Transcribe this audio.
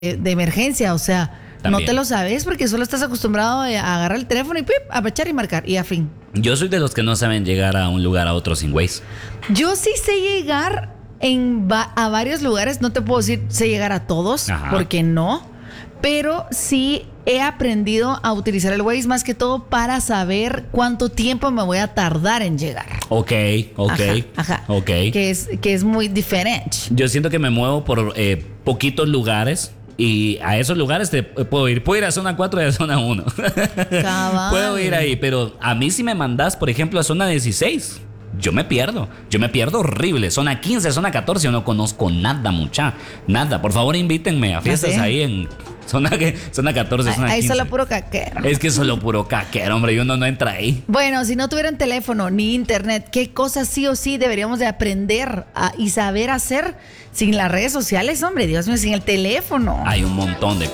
de emergencia, o sea, También. no te lo sabes porque solo estás acostumbrado a agarrar el teléfono y ¡pip! Apachar y marcar y a fin. Yo soy de los que no saben llegar a un lugar a otro sin Waze. Yo sí sé llegar a varios lugares, no te puedo decir sé llegar a todos, Ajá. porque no, pero sí he aprendido a utilizar el Waze más que todo para saber cuánto tiempo me voy a tardar en llegar. Ok. Ajá. Ok. Que es muy diferente. Yo siento que me muevo por poquitos lugares. Y a esos lugares puedo ir. Puedo ir a zona 4 y a zona 1. Cabal. Puedo ir ahí. Pero a mí si me mandás, por ejemplo, a zona 16, yo me pierdo. Yo me pierdo horrible. Zona 15, zona 14, yo no conozco nada, mucha. Nada. Por favor, invítenme a fiestas sé. ahí en zona 14, zona 15. Ahí solo puro caquero. Es que es solo puro caquero, hombre. Y uno no entra ahí. Bueno, si no tuvieran teléfono ni internet, ¿qué cosas sí o sí deberíamos de aprender y saber hacer sin las redes sociales, hombre? Dios mío, sin el teléfono. Hay un montón de